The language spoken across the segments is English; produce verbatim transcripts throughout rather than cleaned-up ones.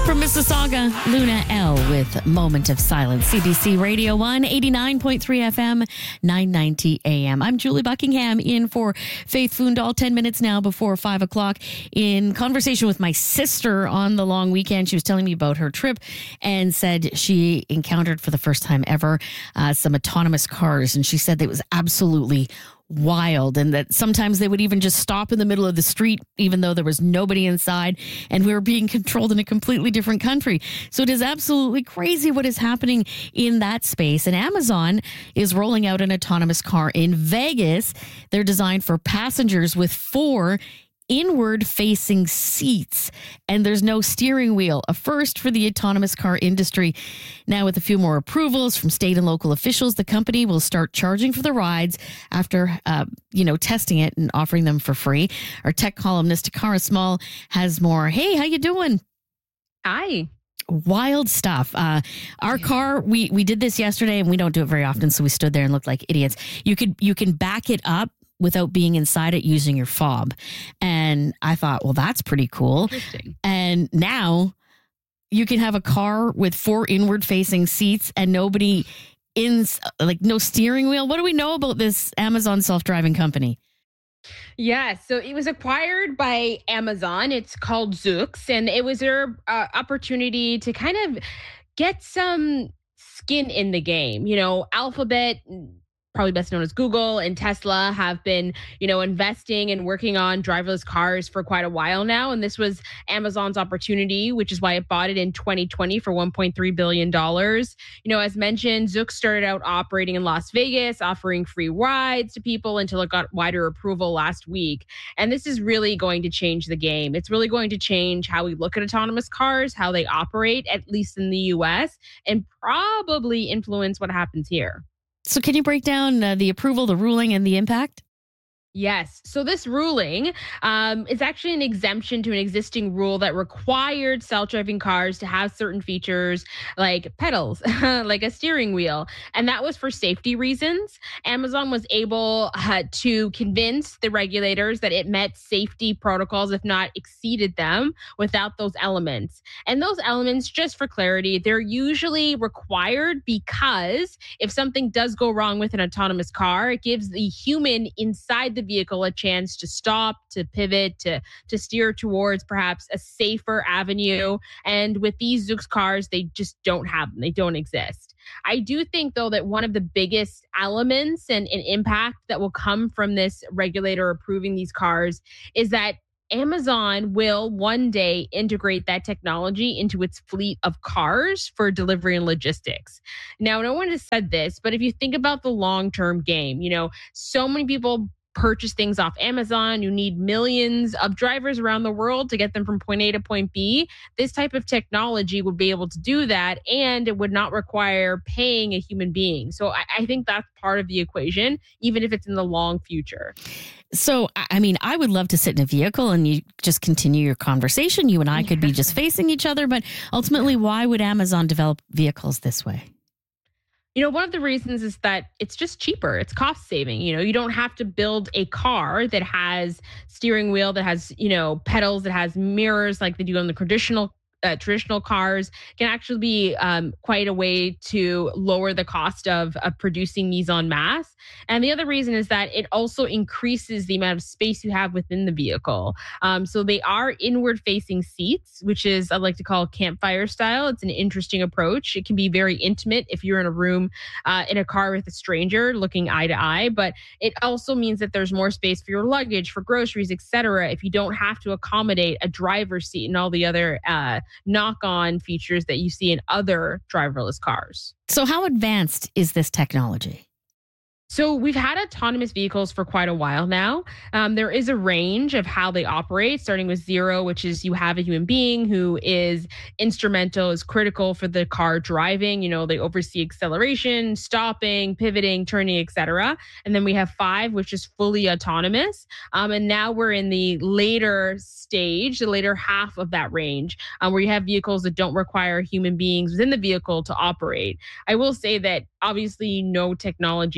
From Mississauga, Luna L with Moment of Silence. C B C Radio one, eighty-nine point three F M, nine ninety A M. I'm Julie Buckingham in for Faith Fundal. ten minutes now before five o'clock. In conversation with my sister on the long weekend, she was telling me about her trip and said she encountered for the first time ever uh, some autonomous cars. And she said that it was absolutely wild, and that sometimes they would even just stop in the middle of the street even though there was nobody inside and we were being controlled in a completely different country. So it is absolutely crazy what is happening in that space. And Amazon is rolling out an autonomous car in Vegas. They're designed for passengers with four inward-facing seats, and there's no steering wheel, a first for the autonomous car industry. Now, with a few more approvals from state and local officials, the company will start charging for the rides after, uh, you know, testing it and offering them for free. Our tech columnist, Takara Small, has more. Hey, how you doing? Hi. Wild stuff. Uh, our car, we we did this yesterday, and we don't do it very often, so we stood there and looked like idiots. You could you can back it up without being inside it using your fob. And I thought, well, that's pretty cool. Interesting. And now you can have a car with four inward facing seats and nobody in, like no steering wheel. What do we know about this Amazon self-driving company? Yeah, so it was acquired by Amazon. It's called Zoox, and it was their uh, opportunity to kind of get some skin in the game. You know, Alphabet, probably best known as Google, and Tesla have been, you know, investing and working on driverless cars for quite a while now. And this was Amazon's opportunity, which is why it bought it in twenty twenty for one point three billion dollars. You know, as mentioned, Zoox started out operating in Las Vegas, offering free rides to people until it got wider approval last week. And this is really going to change the game. It's really going to change how we look at autonomous cars, how they operate, at least in the U S, and probably influence what happens here. So can you break down uh, the approval, the ruling, and the impact? Yes. So this ruling um, is actually an exemption to an existing rule that required self-driving cars to have certain features like pedals, like a steering wheel. And that was for safety reasons. Amazon was able uh, to convince the regulators that it met safety protocols, if not exceeded them, without those elements. And those elements, just for clarity, they're usually required because if something does go wrong with an autonomous car, it gives the human inside the vehicle a chance to stop, to pivot, to to steer towards perhaps a safer avenue. And with these Zoox cars, they just don't have them. They don't exist. I do think, though, that one of the biggest elements and, and impact that will come from this regulator approving these cars is that Amazon will one day integrate that technology into its fleet of cars for delivery and logistics. Now, no one has said this, but if you think about the long-term game, you know, so many people purchase things off Amazon. You need millions of drivers around the world to get them from point A to point B. This type of technology would be able to do that, and it would not require paying a human being. So I, I think that's part of the equation, even if it's in the long future. So, I mean, I would love to sit in a vehicle and you just continue your conversation. You and I could be just facing each other. But ultimately, why would Amazon develop vehicles this way? You know, one of the reasons is that it's just cheaper. It's cost saving. You know, you don't have to build a car that has steering wheel, that has, you know, pedals, that has mirrors like they do on the traditional Uh, traditional cars. Can actually be um, quite a way to lower the cost of, of producing these en masse. And the other reason is that it also increases the amount of space you have within the vehicle. Um, so they are inward-facing seats, which is, I like to call campfire style. It's an interesting approach. It can be very intimate if you're in a room, uh, in a car with a stranger looking eye to eye. But it also means that there's more space for your luggage, for groceries, et cetera, if you don't have to accommodate a driver's seat and all the other uh, knock-on features that you see in other driverless cars. So how advanced is this technology? So we've had autonomous vehicles for quite a while now. Um, there is a range of how they operate, starting with zero, which is you have a human being who is instrumental, is critical for the car driving. You know, they oversee acceleration, stopping, pivoting, turning, et cetera. And then we have five, which is fully autonomous. Um, and now we're in the later stage, the later half of that range, um, where you have vehicles that don't require human beings within the vehicle to operate. I will say that obviously no technology is perfect.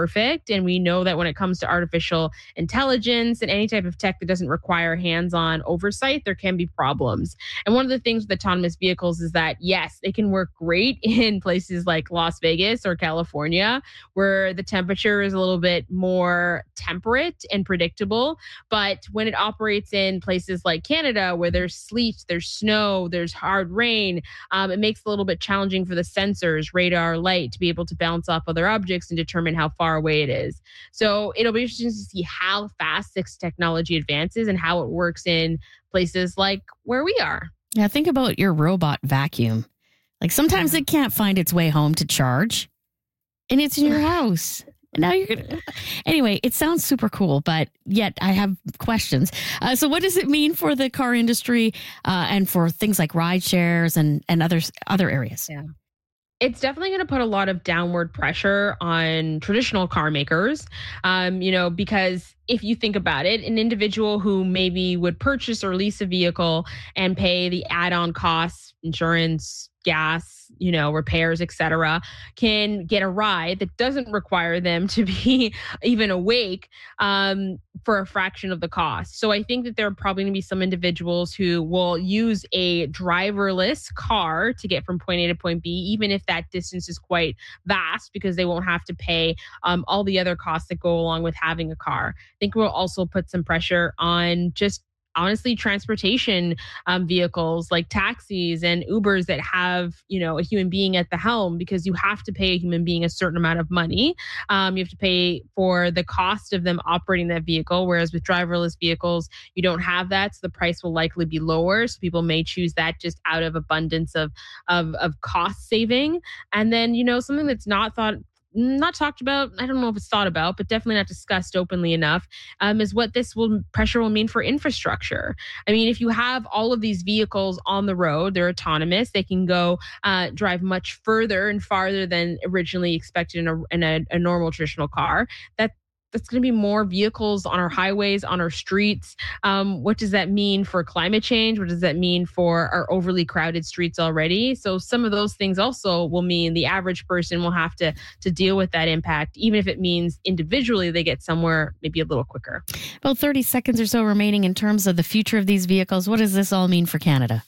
perfect. And we know that when it comes to artificial intelligence and any type of tech that doesn't require hands-on oversight, there can be problems. And one of the things with autonomous vehicles is that, yes, they can work great in places like Las Vegas or California, where the temperature is a little bit more temperate and predictable. But when it operates in places like Canada, where there's sleet, there's snow, there's hard rain, um, it makes it a little bit challenging for the sensors, radar, light, to be able to bounce off other objects and determine how far away it is. So it'll be interesting to see how fast this technology advances and how it works in places like where we are. Yeah, think about your robot vacuum. Like sometimes it can't find its way home to charge, and it's in your house. And now you're gonna. Anyway, it sounds super cool, but yet I have questions. Uh, so, what does it mean for the car industry uh, and for things like ride shares and and other other areas? Yeah. It's definitely going to put a lot of downward pressure on traditional car makers, um, you know, because if you think about it, an individual who maybe would purchase or lease a vehicle and pay the add-on costs, insurance, gas, you know, repairs, et cetera, can get a ride that doesn't require them to be even awake um, for a fraction of the cost. So I think that there are probably going to be some individuals who will use a driverless car to get from point A to point B, even if that distance is quite vast, because they won't have to pay um, all the other costs that go along with having a car. I think we'll also put some pressure on just honestly transportation um, vehicles like taxis and Ubers that have, you know, a human being at the helm, because you have to pay a human being a certain amount of money. Um, you have to pay for the cost of them operating that vehicle. Whereas with driverless vehicles, you don't have that. So the price will likely be lower. So people may choose that just out of abundance of, of, of cost saving. And then, you know, something that's not thought not talked about, I don't know if it's thought about, but definitely not discussed openly enough, um, is what this will pressure will mean for infrastructure. I mean, if you have all of these vehicles on the road, they're autonomous, they can go uh, drive much further and farther than originally expected in a, in a, a normal traditional car. That That's going to be more vehicles on our highways, on our streets. Um, what does that mean for climate change? What does that mean for our overly crowded streets already? So some of those things also will mean the average person will have to, to deal with that impact, even if it means individually they get somewhere maybe a little quicker. About thirty seconds or so remaining in terms of the future of these vehicles. What does this all mean for Canada?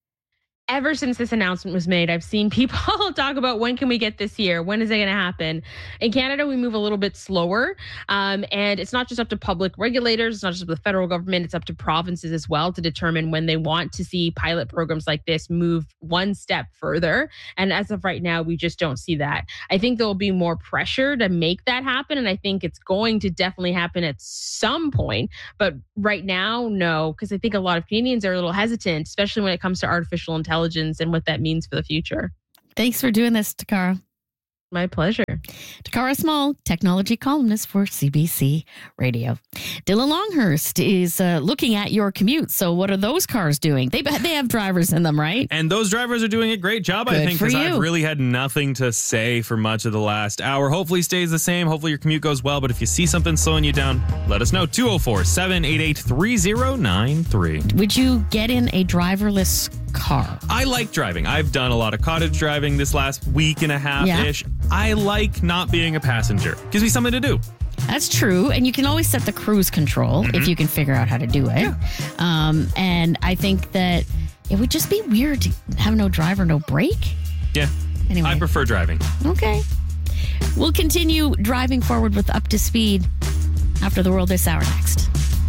Ever since this announcement was made, I've seen people talk about when can we get this here? When is it going to happen? In Canada, we move a little bit slower. Um, and it's not just up to public regulators. It's not just up to the federal government. It's up to provinces as well to determine when they want to see pilot programs like this move one step further. And as of right now, we just don't see that. I think there will be more pressure to make that happen. And I think it's going to definitely happen at some point. But right now, no, because I think a lot of Canadians are a little hesitant, especially when it comes to artificial intelligence. Intelligence and what that means for the future. Thanks for doing this, Takara. My pleasure. Takara Small, technology columnist for C B C Radio. Dylan Longhurst is uh, looking at your commute. So what are those cars doing? They they have drivers in them, right? And those drivers are doing a great job, Good I think, for because you. I've really had nothing to say for much of the last hour. Hopefully stays the same. Hopefully your commute goes well. But if you see something slowing you down, let us know. two oh four, seven eight eight, three oh nine three. Would you get in a driverless car? I like driving. I've done a lot of cottage driving this last week and a half-ish. Yeah. I like not being a passenger. Gives me something to do. That's true. And you can always set the cruise control mm-hmm. if you can figure out how to do it. Yeah. Um, and I think that it would just be weird to have no driver, no brake. Yeah. Anyway. I prefer driving. Okay. We'll continue driving forward with Up to Speed after the World This Hour next.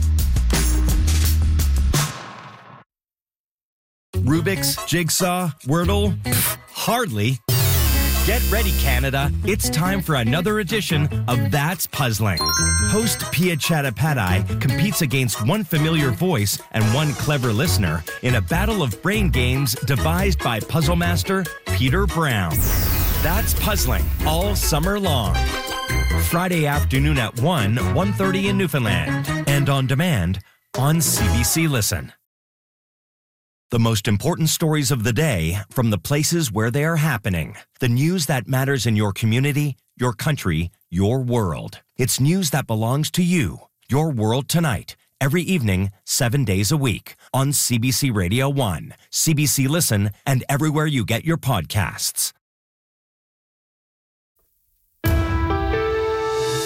Rubik's, Jigsaw, Wordle? Pfft, hardly. Get ready, Canada. It's time for another edition of That's Puzzling. Host Pia Chattopadhyay competes against one familiar voice and one clever listener in a battle of brain games devised by puzzle master Peter Brown. That's Puzzling all summer long. Friday afternoon at one, one thirty in Newfoundland. And on demand on C B C Listen. The most important stories of the day from the places where they are happening. The news that matters in your community, your country, your world. It's news that belongs to you. Your World Tonight. Every evening, seven days a week. On C B C Radio one, C B C Listen, and everywhere you get your podcasts.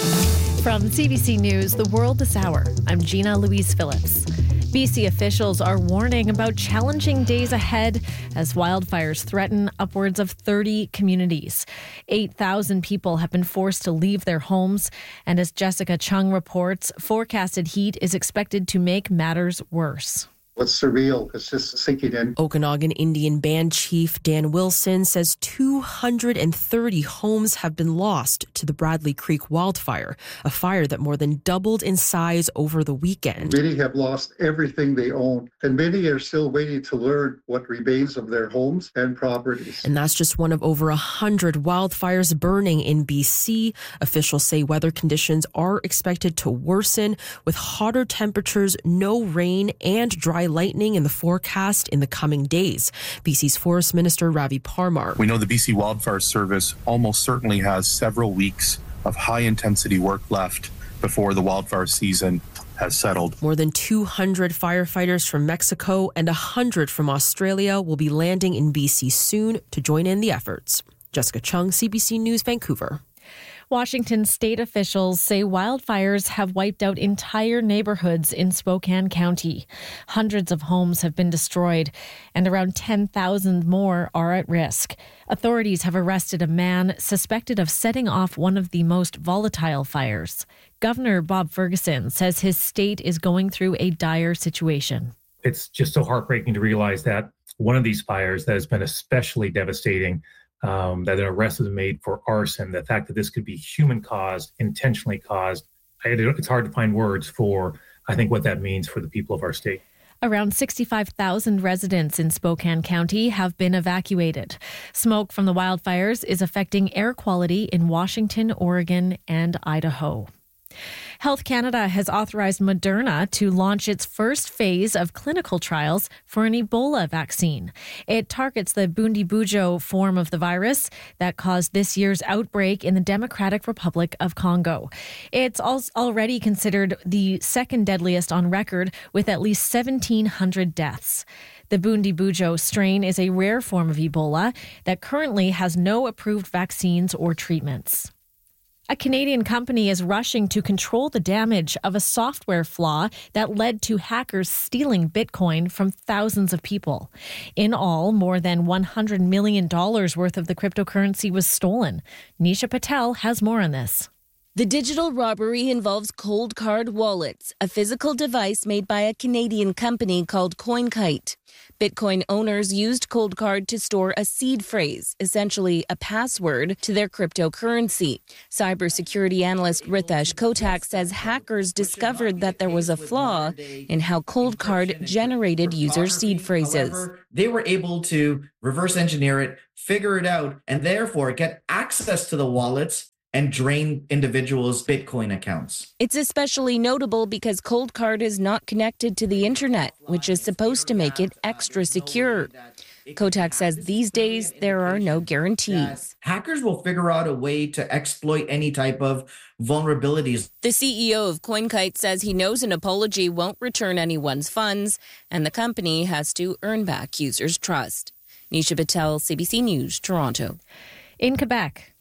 From C B C News, The World This Hour, I'm Gina Louise Phillips. B C officials are warning about challenging days ahead as wildfires threaten upwards of thirty communities. eight thousand people have been forced to leave their homes, and as Jessica Chung reports, forecasted heat is expected to make matters worse. It's surreal. It's just sinking in. Okanagan Indian Band Chief Dan Wilson says two hundred thirty homes have been lost to the Bradley Creek wildfire, a fire that more than doubled in size over the weekend. Many have lost everything they own, and many are still waiting to learn what remains of their homes and properties. And that's just one of over one hundred wildfires burning in B C. Officials say weather conditions are expected to worsen with hotter temperatures, no rain, and dry lightning in the forecast in the coming days. B C's Forest Minister Ravi Parmar. We know the B C Wildfire Service almost certainly has several weeks of high-intensity work left before the wildfire season has settled. More than two hundred firefighters from Mexico and one hundred from Australia will be landing in B C soon to join in the efforts. Jessica Chung, C B C News, Vancouver. Washington state officials say wildfires have wiped out entire neighborhoods in Spokane County. Hundreds of homes have been destroyed, and around ten thousand more are at risk. Authorities have arrested a man suspected of setting off one of the most volatile fires. Governor Bob Ferguson says his state is going through a dire situation. It's just so heartbreaking to realize that one of these fires that has been especially devastating, Um, that an arrest was made for arson, the fact that this could be human caused, intentionally caused. It's hard to find words for, I think, what that means for the people of our state. Around sixty-five thousand residents in Spokane County have been evacuated. Smoke from the wildfires is affecting air quality in Washington, Oregon, and Idaho. Health Canada has authorized Moderna to launch its first phase of clinical trials for an Ebola vaccine. It targets the Bundibugyo form of the virus that caused this year's outbreak in the Democratic Republic of Congo. It's already considered the second deadliest on record, with at least seventeen hundred deaths. The Bundibugyo strain is a rare form of Ebola that currently has no approved vaccines or treatments. A Canadian company is rushing to control the damage of a software flaw that led to hackers stealing Bitcoin from thousands of people. In all, more than one hundred million dollars worth of the cryptocurrency was stolen. Nisha Patel has more on this. The digital robbery involves Cold Card wallets, a physical device made by a Canadian company called CoinKite. Bitcoin owners used Cold Card to store a seed phrase, essentially a password, to their cryptocurrency. Cybersecurity analyst Ritesh Kotak says hackers discovered that there was a flaw in how Cold Card generated user seed phrases. However, they were able to reverse engineer it, figure it out, and therefore get access to the wallets and drain individuals' Bitcoin accounts. It's especially notable because Cold Card is not connected to the internet, which is supposed to make it extra secure. Kotak says these days there are no guarantees. Hackers will figure out a way to exploit any type of vulnerabilities. The C E O of CoinKite says he knows an apology won't return anyone's funds, and the company has to earn back users' trust. Nisha Patel, C B C News, Toronto. In Quebec,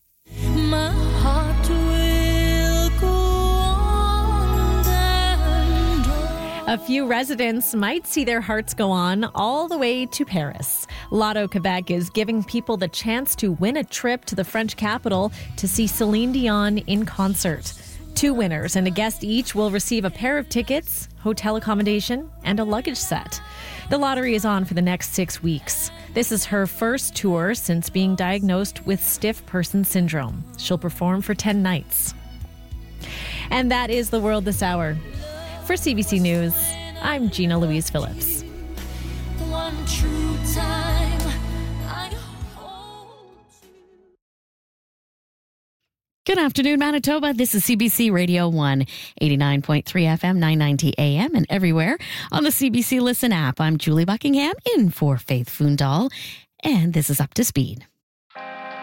my heart will go on and on. A few residents might see their hearts go on all the way to Paris. Lotto Quebec is giving people the chance to win a trip to the French capital to see Celine Dion in concert. Two winners and a guest each will receive a pair of tickets, hotel accommodation, and a luggage set. The lottery is on for the next six weeks. This is her first tour since being diagnosed with stiff person syndrome. She'll perform for ten nights. And that is The World This Hour. For C B C News, I'm Gina Louise Phillips. One true time, I Good afternoon, Manitoba. This is C B C Radio one, eighty-nine point three F M, nine ninety A M, and everywhere on the C B C Listen app. I'm Julie Buckingham in for Faith Fundal, and this is Up to Speed.